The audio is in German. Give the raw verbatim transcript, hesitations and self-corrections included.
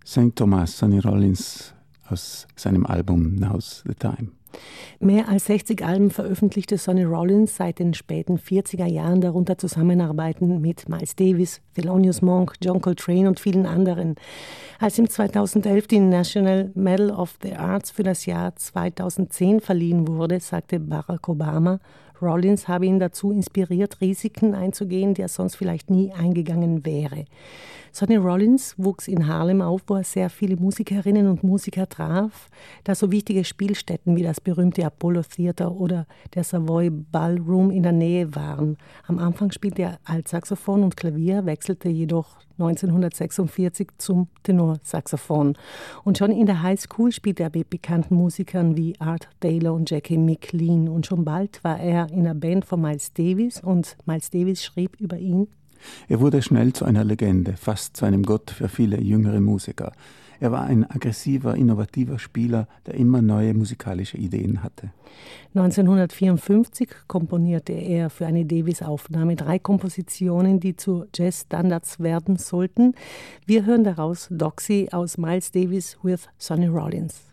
Sankt Thomas, Sonny Rollins aus seinem Album Now's the Time. Mehr als sechzig Alben veröffentlichte Sonny Rollins seit den späten vierziger Jahren, darunter Zusammenarbeiten mit Miles Davis, Thelonious Monk, John Coltrane und vielen anderen. Als ihm zweitausendelf die National Medal of the Arts für das Jahr zweitausendzehn verliehen wurde, sagte Barack Obama, Rollins habe ihn dazu inspiriert, Risiken einzugehen, die er sonst vielleicht nie eingegangen wäre. Sonny Rollins wuchs in Harlem auf, wo er sehr viele Musikerinnen und Musiker traf, da so wichtige Spielstätten wie das berühmte Apollo Theater oder der Savoy Ballroom in der Nähe waren. Am Anfang spielte er Altsaxophon und Klavier, wechselte jedoch neunzehnhundertsechsundvierzig zum Tenorsaxophon. Und schon in der High School spielte er mit bekannten Musikern wie Art Taylor und Jackie McLean. Und schon bald war er in der Band von Miles Davis und Miles Davis schrieb über ihn: Er wurde schnell zu einer Legende, fast zu einem Gott für viele jüngere Musiker. Er war ein aggressiver, innovativer Spieler, der immer neue musikalische Ideen hatte. neunzehnhundertvierundfünfzig komponierte er für eine Davis-Aufnahme drei Kompositionen, die zu Jazz-Standards werden sollten. Wir hören daraus Doxy aus Miles Davis with Sonny Rollins.